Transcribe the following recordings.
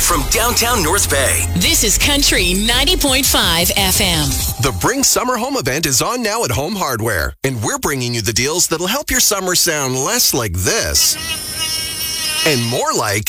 from downtown North Bay. This is Country 90.5 FM. The Bring Summer Home event is on now at Home Hardware, and we're bringing you the deals that'll help your summer sound less like this and more like...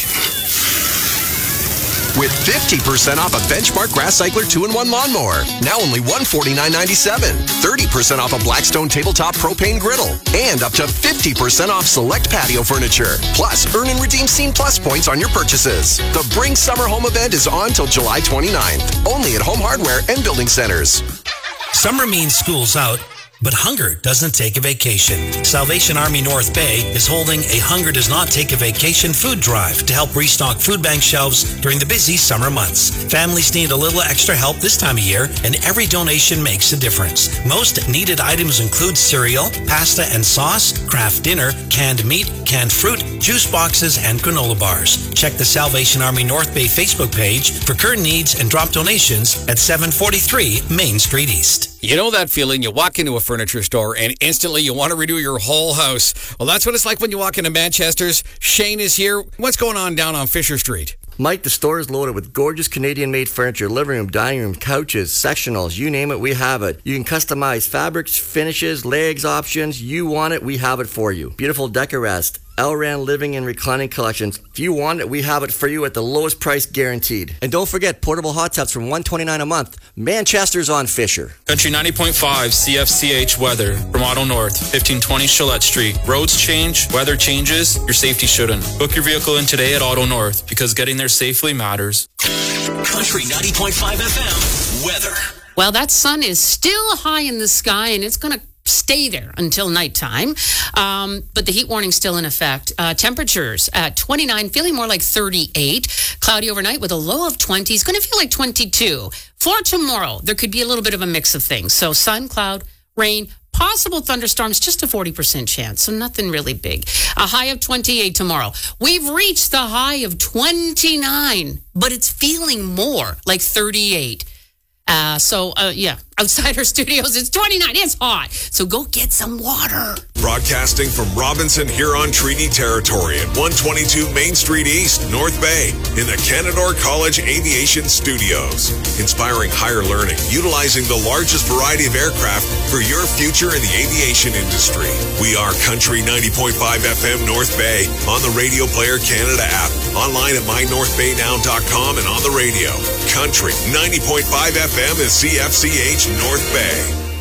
With 50% off a Benchmark Grass Cycler 2-in-1 lawnmower, now only $149.97. 30% off a Blackstone tabletop propane griddle, and up to 50% off select patio furniture. Plus, earn and redeem Scene Plus points on your purchases. The Bring Summer Home event is on till July 29th, only at Home Hardware and Building Centers. Summer means school's out, but hunger doesn't take a vacation. Salvation Army North Bay is holding a Hunger Does Not Take a Vacation food drive to help restock food bank shelves during the busy summer months. Families need a little extra help this time of year, and every donation makes a difference. Most needed items include cereal, pasta and sauce, craft dinner, canned meat, canned fruit, juice boxes, and granola bars. Check the Salvation Army North Bay Facebook page for current needs and drop donations at 743 Main Street East. You know that feeling? You walk into a furniture store and instantly you want to redo your whole house. Well, that's what it's like when you walk into Manchester's. Shane is here. What's going on down on Fisher Street? Mike, the store is loaded with gorgeous Canadian-made furniture, living room, dining room, couches, sectionals, you name it, we have it. You can customize fabrics, finishes, legs options. You want it, we have it for you. Beautiful Decorest, Elran living and reclining collections. If you want it, we have it for you at the lowest price guaranteed. And don't forget, portable hot tubs from $129 a month. Manchester's on Fisher. Country 90.5 CFCH weather from Auto North, 1520 Gillette Street. Roads change, weather changes, your safety shouldn't. Book your vehicle in today at Auto North because getting there safely matters. Country 90.5 FM weather. Well, that sun is still high in the sky, and it's going to stay there until nighttime. But the heat warning's still in effect. Temperatures at 29, feeling more like 38. Cloudy overnight with a low of 20. It's going to feel like 22. For tomorrow, there could be a little bit of a mix of things. So sun, cloud, rain, possible thunderstorms, just a 40% chance. So nothing really big. A high of 28 tomorrow. We've reached the high of 29, but it's feeling more like 38. Outside our studios, it's 29. It's hot. So go get some water. Broadcasting from Robinson Huron Treaty Territory at 122 Main Street East, North Bay, in the Canadore College Aviation Studios. Inspiring higher learning, utilizing the largest variety of aircraft for your future in the aviation industry. We are Country 90.5 FM North Bay, on the Radio Player Canada app, online at mynorthbaynow.com, and on the radio. Country 90.5 FM is CFCH North Bay.